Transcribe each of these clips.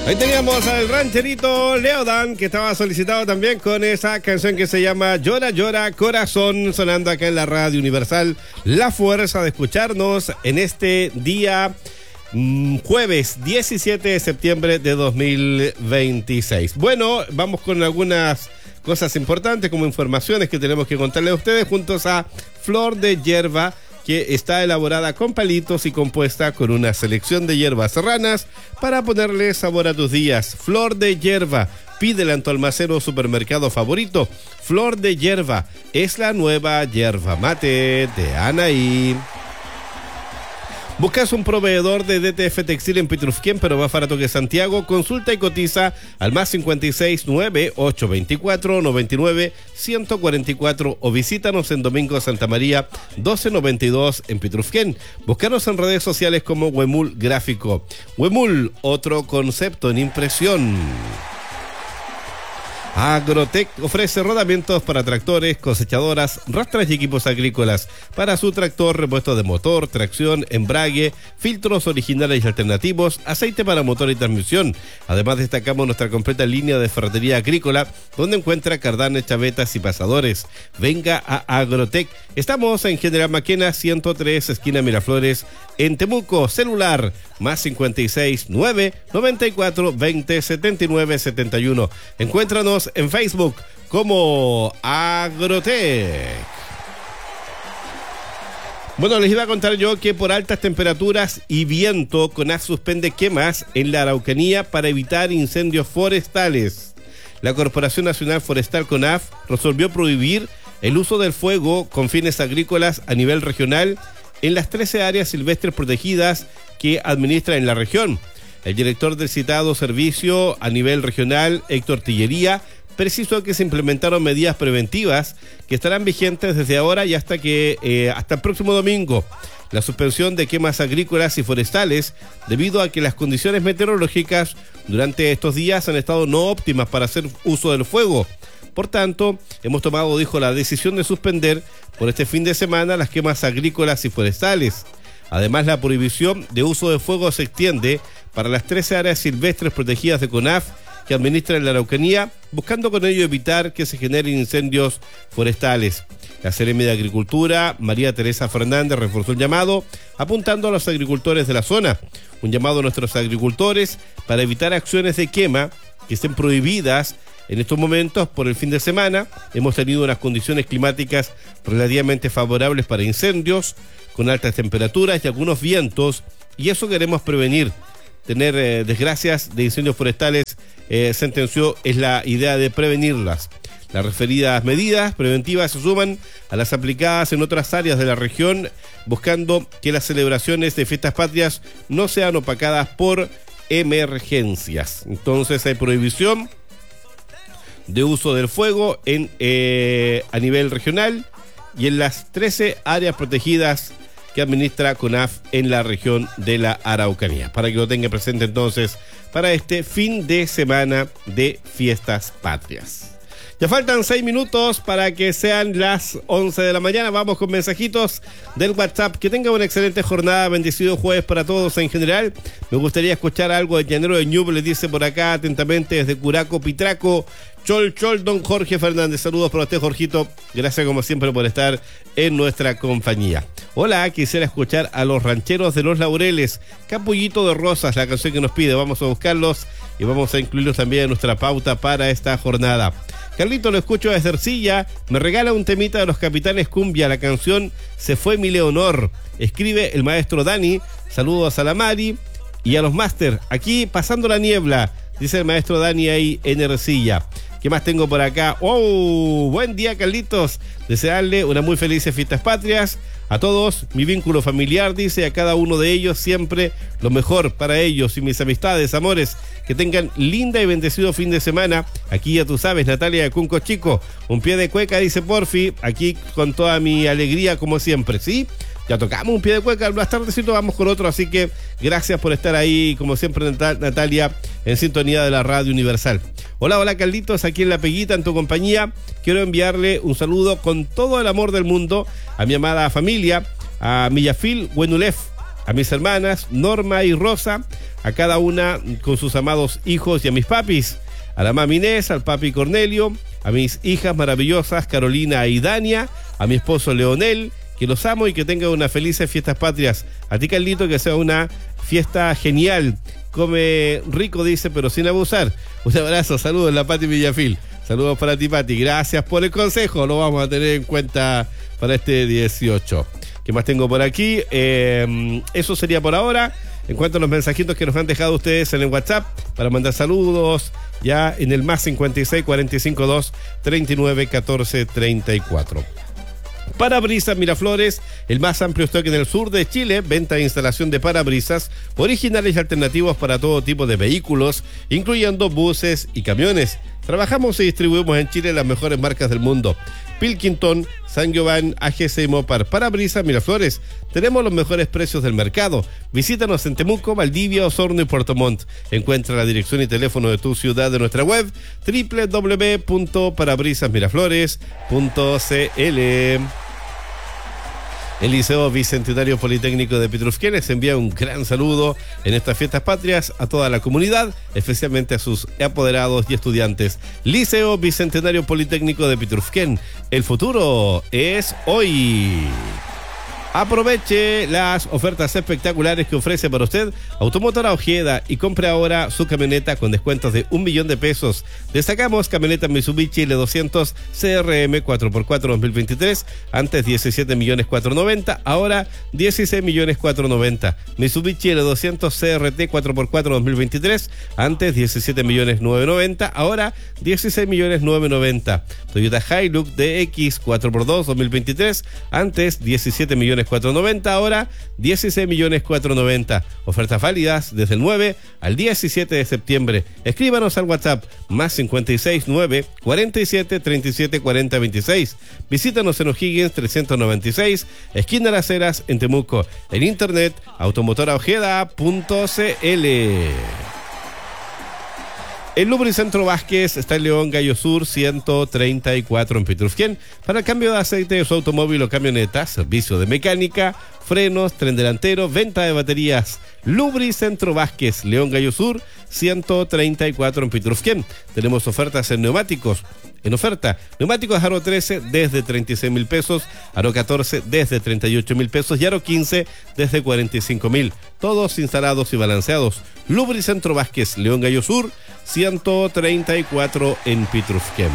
Ahí teníamos al rancherito Leodan, que estaba solicitado también con esa canción que se llama Llora, Llora, Corazón, sonando acá en la Radio Universal. La fuerza de escucharnos en este día jueves 17 de septiembre de 2026. Bueno, vamos con algunas cosas importantes como informaciones que tenemos que contarles a ustedes juntos a Flor de Hierba, que está elaborada con palitos y compuesta con una selección de hierbas serranas para ponerle sabor a tus días. Flor de Hierba, pídela en tu almacén o supermercado favorito. Flor de Hierba es la nueva yerba mate de Anaí. ¿Buscas un proveedor de DTF Textil en Pitrufquén, pero más barato que Santiago? Consulta y cotiza al más 569 824 99 144 o visítanos en Domingo Santa María 1292 en Pitrufquén. Búscanos en redes sociales como Huemul Gráfico. Huemul, otro concepto en impresión. Agrotec ofrece rodamientos para tractores, cosechadoras, rastras y equipos agrícolas. Para su tractor, repuesto de motor, tracción, embrague, filtros originales y alternativos, aceite para motor y transmisión. Además, destacamos nuestra completa línea de ferretería agrícola, donde encuentra cardanes, chavetas y pasadores. Venga a Agrotec. Estamos en General Maquena 103, esquina Miraflores, en Temuco. Celular más 56 9 94 20 79 71. Encuéntranos en Facebook como Agrotec. Bueno, les iba a contar yo que por altas temperaturas y viento, CONAF suspende quemas en la Araucanía para evitar incendios forestales. La Corporación Nacional Forestal CONAF resolvió prohibir el uso del fuego con fines agrícolas a nivel regional en las 13 áreas silvestres protegidas que administra en la región. El director del citado servicio a nivel regional, Héctor Tillería, precisó que se implementaron medidas preventivas que estarán vigentes desde ahora y hasta el próximo domingo. La suspensión de quemas agrícolas y forestales debido a que las condiciones meteorológicas durante estos días han estado no óptimas para hacer uso del fuego. Por tanto, hemos tomado, dijo, la decisión de suspender por este fin de semana las quemas agrícolas y forestales. Además, la prohibición de uso de fuego se extiende para las 13 áreas silvestres protegidas de CONAF que administran la Araucanía, buscando con ello evitar que se generen incendios forestales. La Seremi de Agricultura, María Teresa Fernández, reforzó el llamado, apuntando a los agricultores de la zona. Un llamado a nuestros agricultores para evitar acciones de quema que estén prohibidas en estos momentos por el fin de semana. Hemos tenido unas condiciones climáticas relativamente favorables para incendios, con altas temperaturas y algunos vientos, y eso queremos prevenir. Tener desgracias de incendios forestales, sentenció, es la idea de prevenirlas. Las referidas medidas preventivas se suman a las aplicadas en otras áreas de la región, buscando que las celebraciones de fiestas patrias no sean opacadas por emergencias. Entonces hay prohibición de uso del fuego a nivel regional y en las 13 áreas protegidas que administra CONAF en la región de la Araucanía. Para que lo tenga presente entonces para este fin de semana de fiestas patrias. Ya faltan 6 minutos para que sean las 11 de la mañana. Vamos con mensajitos del WhatsApp. Que tenga una excelente jornada, bendecido jueves para todos en general. Me gustaría escuchar algo de Llanero de Ñuble, dice por acá atentamente desde Curaco, Pitraco. Chol, don Jorge Fernández. Saludos para usted, Jorgito. Gracias como siempre por estar en nuestra compañía. Hola, quisiera escuchar a los rancheros de Los Laureles, Capullito de Rosas, la canción que nos pide. Vamos a buscarlos y vamos a incluirlos también en nuestra pauta para esta jornada. Carlito, lo escucho desde Ercilla. Me regala un temita de los Capitanes Cumbia. La canción Se fue mi Leonor. Escribe el maestro Dani. Saludos a la Mari y a los máster. Aquí pasando la niebla, dice el maestro Dani ahí en Ercilla. ¿Qué más tengo por acá? ¡Oh! Buen día, Carlitos. Desearle una muy feliz fiestas patrias a todos. Mi vínculo familiar, dice, a cada uno de ellos siempre lo mejor para ellos y mis amistades, amores. Que tengan linda y bendecido fin de semana. Aquí ya tú sabes, Natalia de Cunco Chico. Un pie de cueca, dice Porfi. Aquí con toda mi alegría, como siempre, ¿sí? Ya tocamos un pie de cueca, más tardecito vamos con otro, así que gracias por estar ahí, como siempre, Natalia, en sintonía de la Radio Universal. Hola Carlitos, aquí en La Peguita, en tu compañía. Quiero enviarle un saludo con todo el amor del mundo a mi amada familia, a Millafil Huenulef, a mis hermanas Norma y Rosa, a cada una con sus amados hijos y a mis papis, a la mami Inés, al papi Cornelio, a mis hijas maravillosas Carolina y Dania, a mi esposo Leonel, que los amo y que tengan unas felices fiestas patrias. A ti, Carlito, que sea una fiesta genial. Come rico, dice, pero sin abusar. Un abrazo, saludos, la Pati Villafil. Saludos para ti, Pati. Gracias por el consejo, lo vamos a tener en cuenta para este 18. ¿Qué más tengo por aquí? Eso sería por ahora. En cuanto a los mensajitos que nos han dejado ustedes en el WhatsApp para mandar saludos, ya en el más 56 45 2 39 14 34. Parabrisas Miraflores, el más amplio stock en el sur de Chile, venta e instalación de parabrisas originales y alternativos para todo tipo de vehículos, incluyendo buses y camiones. Trabajamos y distribuimos en Chile las mejores marcas del mundo: Pilkington, San Giovanni, AGC y Mopar. Parabrisas Miraflores, tenemos los mejores precios del mercado. Visítanos en Temuco, Valdivia, Osorno y Puerto Montt. Encuentra la dirección y teléfono de tu ciudad de nuestra web www.parabrisasmiraflores.cl. El Liceo Bicentenario Politécnico de Pitrufquén les envía un gran saludo en estas fiestas patrias a toda la comunidad, especialmente a sus apoderados y estudiantes. Liceo Bicentenario Politécnico de Pitrufquén, el futuro es hoy. Aproveche las ofertas espectaculares que ofrece para usted Automotora Ojeda y compre ahora su camioneta con descuentos de 1 millón de pesos. Destacamos camioneta Mitsubishi L200 CRM 4x4 2023, antes 17.490.000, ahora 16.490.000. Mitsubishi L200 CRT 4x4 2023, antes 17.990.000, ahora 16.990.000. Toyota Hilux DX 4x2 2023, antes 17.490.000, ahora 16.490.000. Ofertas válidas desde el 9 al 17 de septiembre. Escríbanos al WhatsApp más 56 9 47 37 40 26. Visítanos en O'Higgins 396, esquina Las Heras, en Temuco. En internet, automotoraojeda.cl. El Lubricentro Vázquez está en León Gallo Sur 134 en Pitrufquén. Para el cambio de aceite de su automóvil o camioneta, servicio de mecánica, frenos, tren delantero, venta de baterías. Lubricentro Vázquez, León Gallo Sur 134 en Pitrufquén. Tenemos ofertas en neumáticos. En oferta, neumáticos Aro 13 desde 36.000 pesos, Aro 14 desde 38.000 pesos y Aro 15 desde 45.000. Todos instalados y balanceados. Lubricentro Vázquez, León Gallo Sur 134 en Pitrufquén.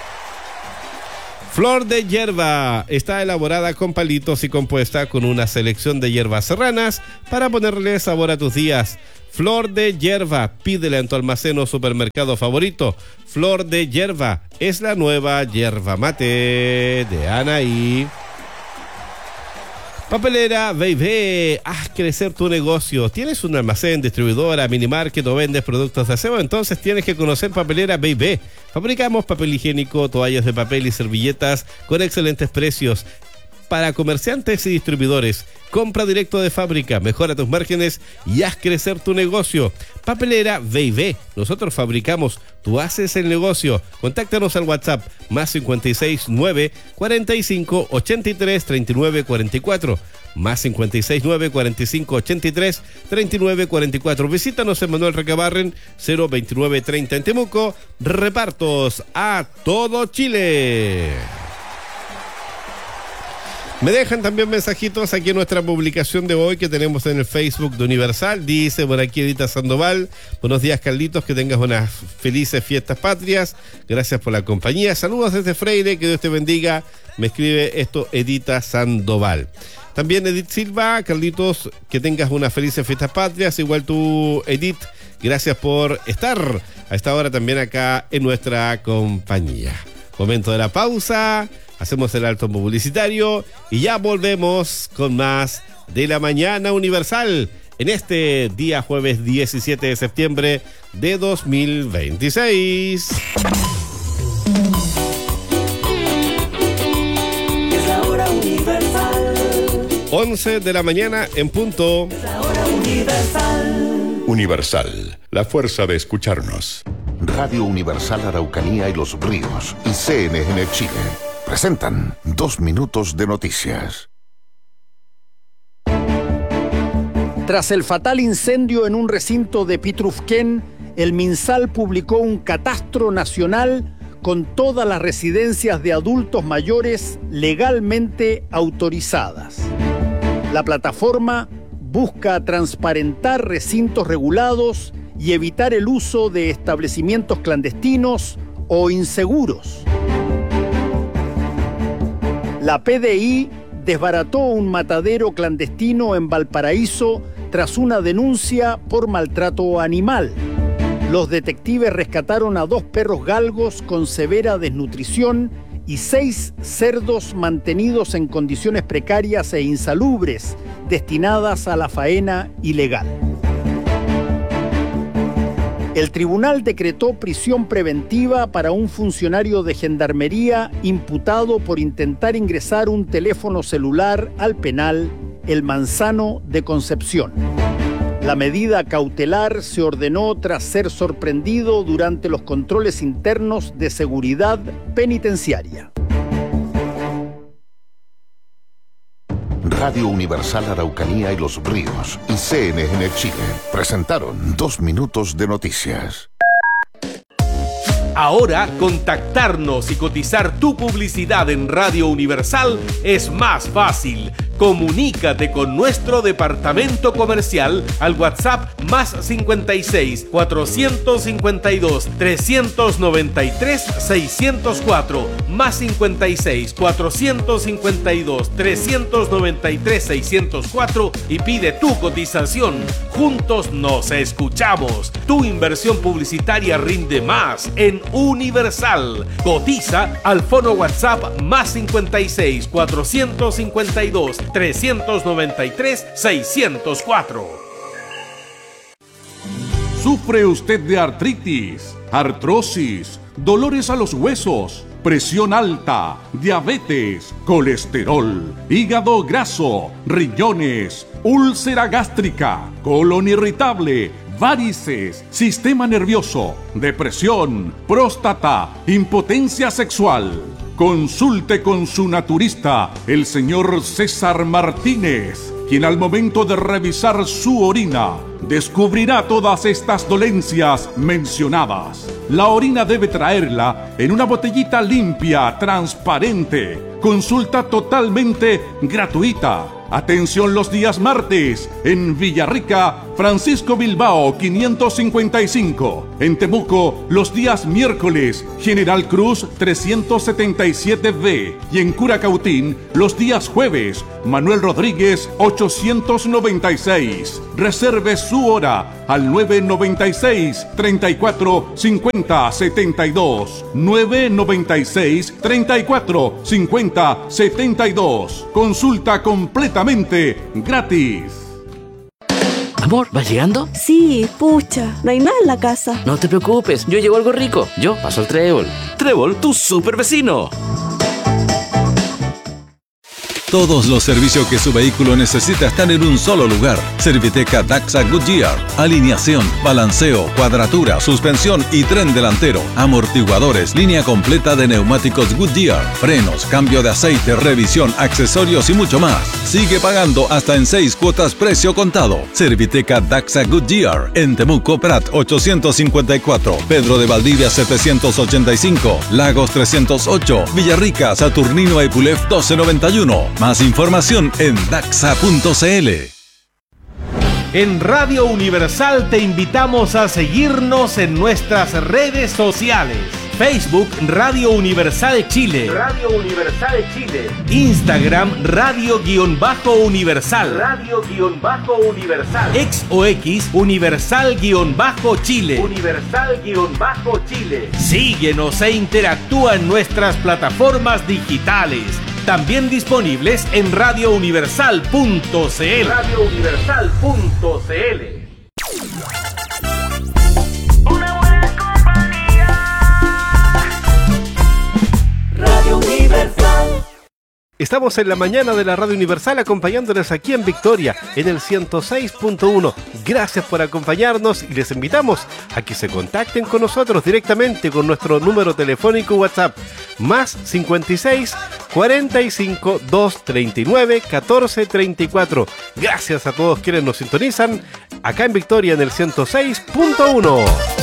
Flor de hierba está elaborada con palitos y compuesta con una selección de hierbas serranas para ponerle sabor a tus días. Flor de hierba, pídela en tu almacén o supermercado favorito. Flor de hierba es la nueva yerba mate de Anaí. Papelera B&B, haz crecer tu negocio. ¿Tienes un almacén, distribuidora, minimarket o vendes productos de aseo? Entonces tienes que conocer Papelera B&B. Fabricamos papel higiénico, toallas de papel y servilletas con excelentes precios. Para comerciantes y distribuidores, compra directo de fábrica, mejora tus márgenes y haz crecer tu negocio. Papelera B&B, nosotros fabricamos, tú haces el negocio. Contáctanos al WhatsApp más 56 9 45 83 39 44, más 56 9 45 83 39 44. Visítanos en Manuel Recabarren 029 30 en Temuco. Repartos a todo Chile. Me dejan también mensajitos aquí en nuestra publicación de hoy que tenemos en el Facebook de Universal. Dice por aquí Edita Sandoval: buenos días, Carlitos, que tengas unas felices fiestas patrias. Gracias por la compañía. Saludos desde Freire, que Dios te bendiga. Me escribe esto Edita Sandoval. También Edith Silva: Carlitos, que tengas unas felices fiestas patrias. Igual tú, Edith, gracias por estar a esta hora también acá en nuestra compañía. Momento de la pausa. Hacemos el alto publicitario y ya volvemos con más de La Mañana Universal en este día jueves 17 de septiembre de 2026. Es la hora universal. 11 de la mañana en punto. Es la hora universal. Universal, la fuerza de escucharnos. Radio Universal Araucanía y Los Ríos y CNN Chile presentan 2 minutos de noticias. Tras el fatal incendio en un recinto de Pitrufquén, el MinSal publicó un catastro nacional con todas las residencias de adultos mayores legalmente autorizadas. La plataforma busca transparentar recintos regulados y evitar el uso de establecimientos clandestinos o inseguros. La PDI desbarató un matadero clandestino en Valparaíso tras una denuncia por maltrato animal. Los detectives rescataron a 2 perros galgos con severa desnutrición y 6 cerdos mantenidos en condiciones precarias e insalubres, destinadas a la faena ilegal. El tribunal decretó prisión preventiva para un funcionario de gendarmería imputado por intentar ingresar un teléfono celular al penal El Manzano de Concepción. La medida cautelar se ordenó tras ser sorprendido durante los controles internos de seguridad penitenciaria. Radio Universal Araucanía y Los Ríos y CNN Chile presentaron 2 minutos de noticias. Ahora, contactarnos y cotizar tu publicidad en Radio Universal es más fácil. Comunícate con nuestro departamento comercial al WhatsApp más 56 452 393 604 más 56 452 393 604 y pide tu cotización. Juntos nos escuchamos. Tu inversión publicitaria rinde más en Universal. Cotiza al fono WhatsApp más 56 452 393 604. ¿Sufre usted de artritis, artrosis, dolores a los huesos, presión alta, diabetes, colesterol, hígado graso, riñones, úlcera gástrica, colon irritable, varices, sistema nervioso, depresión, próstata, impotencia sexual? Consulte con su naturista, el señor César Martínez, quien al momento de revisar su orina descubrirá todas estas dolencias mencionadas. La orina debe traerla en una botellita limpia, transparente. Consulta totalmente gratuita. Atención los días martes en Villarrica, Francisco Bilbao 555. En Temuco los días miércoles, General Cruz 377B. Y en Curacautín los días jueves, Manuel Rodríguez 896. Reserve su hora al 996 34 50 72. 996 34 50 72. Consulta completa gratis. Amor, ¿vas llegando? Sí, pucha, no hay nada en la casa. No te preocupes, yo llevo algo rico. Yo paso el Trébol. Trébol, tu super vecino. Todos los servicios que su vehículo necesita están en un solo lugar. Serviteca Daxa Goodyear. Alineación, balanceo, cuadratura, suspensión y tren delantero. Amortiguadores, línea completa de neumáticos Goodyear. Frenos, cambio de aceite, revisión, accesorios y mucho más. Sigue pagando hasta en 6 cuotas precio contado. Serviteca Daxa Goodyear. En Temuco, Prat 854. Pedro de Valdivia 785. Lagos 308. Villarrica, Saturnino Epulef 1291. Más información en daxa.cl. En Radio Universal te invitamos a seguirnos en nuestras redes sociales. Facebook Radio Universal Chile. Radio Universal Chile. Instagram Radio-Universal. Radio-Universal. X o X Universal-Chile. Universal-Chile. Síguenos e interactúa en nuestras plataformas digitales. También disponibles en radiouniversal.cl. radiouniversal.cl. Radio Universal. Estamos en la mañana de la Radio Universal acompañándoles aquí en Victoria, en el 106.1. Gracias por acompañarnos y les invitamos a que se contacten con nosotros directamente con nuestro número telefónico WhatsApp, más 56 45 239 1434. Gracias a todos quienes nos sintonizan acá en Victoria en el 106.1.